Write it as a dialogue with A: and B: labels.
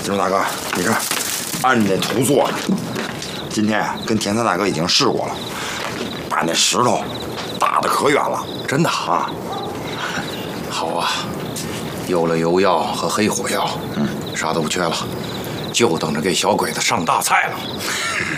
A: 金钟大哥，你看，按这图做的。今天啊，跟天才大哥已经试过了，把那石头打得可远了。
B: 真的啊？好啊，有了油药和黑火药，啥都不缺了，就等着给小鬼子上大菜了。